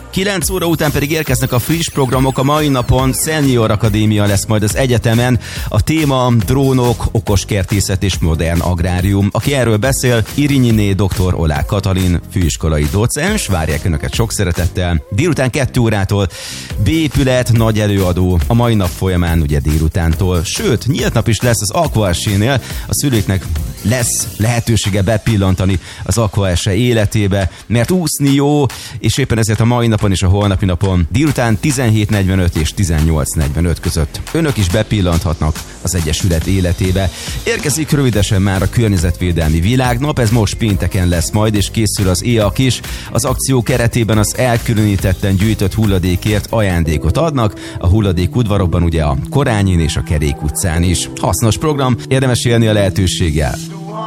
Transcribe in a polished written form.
9 óra után pedig érkeznek a friss programok. A mai napon Senior Akadémia lesz majd az egyetemen. A téma drónok, okos kertészet és modern agrárium. Aki erről beszél, Irinyiné dr. Olák Katalin, főiskolai docens. Várják önöket sok szeretettel. Délután 2 órától B-épület, nagy előadó. A mai nap folyamán ugye délutántól. Sőt, nyílt nap is lesz az Aqua-esénél. A szülőknek lesz lehetősége bepillantani az Aqua-ese életébe, mert úszni jó, és éppen ezért a mai napon és a holnapi napon délután 17:45 és 18:45 között önök is bepillanthatnak az Egyesület életébe. Érkezik rövidesen már a Környezetvédelmi Világnap, ez most pénteken lesz majd, és készül az EAK is. Az akció keretében az elkülönítetten gyűjtött hulladékért ajándékot adnak, a hulladékudvarokban ugye a Korányin és a Kerék utcán is. Hasznos program, érdemes élni a lehetőséggel.